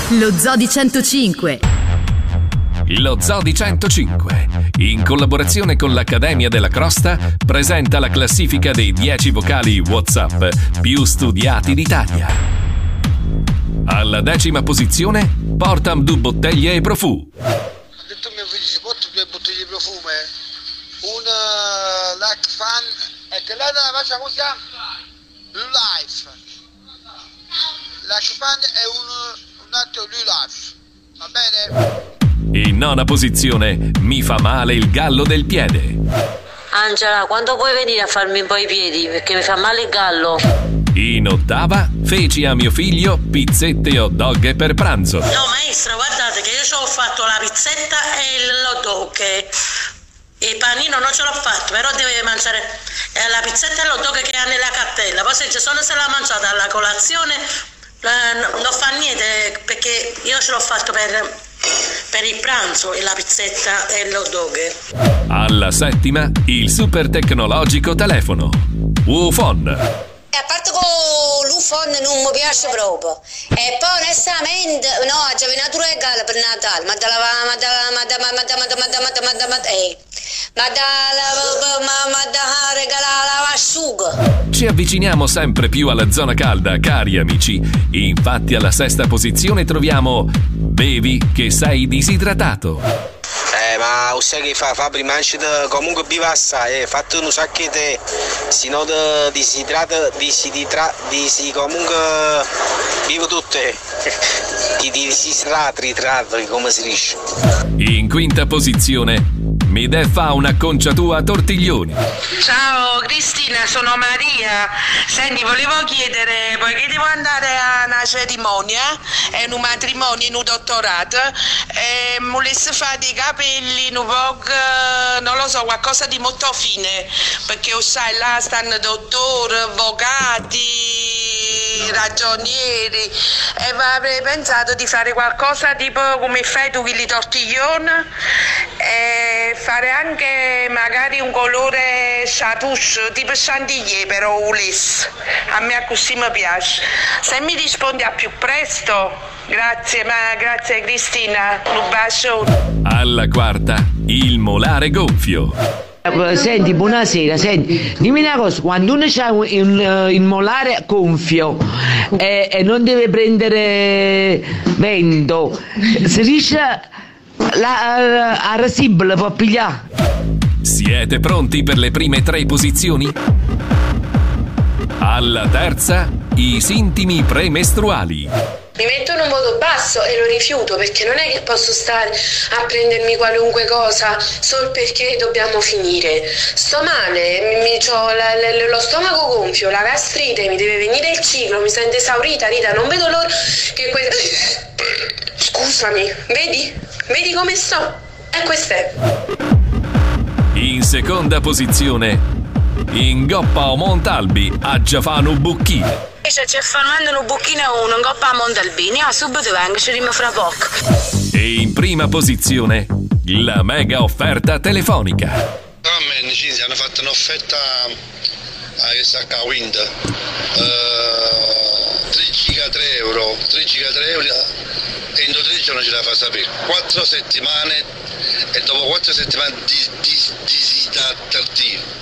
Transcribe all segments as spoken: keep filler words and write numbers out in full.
Lo Zoo di centocinque. Lo Zoo di centocinque, in collaborazione con l'Accademia della Crosta, presenta la classifica dei dieci vocali WhatsApp più studiati d'Italia. Alla decima posizione, portam due bottiglie e profù. Ha detto mio figlio, si porta due bottiglie di profumo, una Lac Fan e che l'altra la faccia così, Life. Lac Fan e un, un altro Life, va bene? In nona posizione, mi fa male il gallo del piede. Angela, quando puoi venire a farmi un po' i piedi? Perché mi fa male il gallo. In ottava, feci a mio figlio pizzette e hot dog per pranzo. No, maestra, guardate che io ci ho fatto la pizzetta e l'hot dog. E il panino non ce l'ho fatto, però deve mangiare la pizzetta e l'hot dog che ha nella cartella. Poi se Gesù se l'ha mangiata alla colazione, non fa niente, perché io ce l'ho fatto per... per il pranzo e la pizzetta e l'hot dog. Alla settima, il super tecnologico telefono Ufon. E a parte con l'Ufon non mi piace proprio. E poi onestamente, no, ha già venuto un regalo per Natale, ma da ma da ma da ma da ma da ma da ma da ma da ma eh. Ma da ma ma da regalare la lavasciuga. Ci avviciniamo sempre più alla zona calda, cari amici. Infatti alla sesta posizione troviamo Bevi che sei disidratato. Eh, ma lo sai che fa? Fa prima comunque biva assai, eh, fatto un sacco di te, se no disidrata, disidra, disi comunque vivo tutte, ti disidratri, tratri, come si dice. In quinta posizione, mi de fa una conciatua a tortiglioni. Ciao Cristina, sono Maria. Senti, volevo chiedere, poiché devo andare a una cerimonia, è un matrimonio, in un dottorato, e mi volesse fare dei capelli, un po', non lo so, qualcosa di molto fine, perché sai, là stanno dottori, avvocati, ragionieri, e avrei pensato di fare qualcosa tipo come fai tu, quelli tortiglioni, e fare anche magari un colore chartreuse, tipo chantilly, però ulisse. A me così mi piace. Se mi rispondi a più presto, grazie, ma grazie Cristina, un bacio. Alla quarta, il molare gonfio. Senti, buonasera, senti, dimmi una cosa, quando uno ha un, uh, il molare gonfio e, e non deve prendere vento, si riesce la, a resibile può pigliare? Siete pronti per le prime tre posizioni? Alla terza, i sintomi premestruali. Mi metto in un modo basso e lo rifiuto, perché non è che posso stare a prendermi qualunque cosa solo perché dobbiamo finire. Sto male, mi, c'ho la, la, lo stomaco gonfio, la gastrite, mi deve venire il ciclo, mi sento esaurita, Rita, non vedo l'ora che que... Scusami, vedi? Vedi come sto? E questo è. In seconda posizione, in Goppa o Montalbi a Giafano Bucchine. Se c'è formando un bucchino uno in Goppa a Montalbini, ah, subito vengo, ci rima fra poco. E in prima posizione, la mega offerta telefonica. No, a me ci hanno fatto un'offerta a questa a Wind. Uh, tre giga tre euro, tre giga tre euro, e in tre giorni ce la fa sapere. quattro settimane, e dopo quattro settimane di disattivo.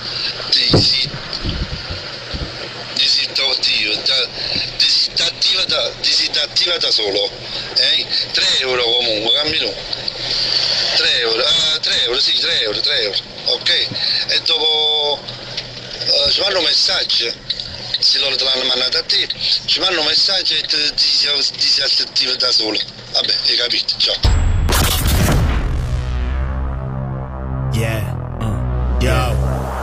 Disattiva da, disattiva da solo, eh? tre euro comunque, cammino. tre euro, ah, tre euro, sì, tre euro, tre euro, ok? E dopo uh, ci fanno un messaggio, se loro te l'hanno mandato a te, ci fanno un messaggio e ti disattiva da solo. Vabbè, hai capito, ciao. Yeah, uh, yo.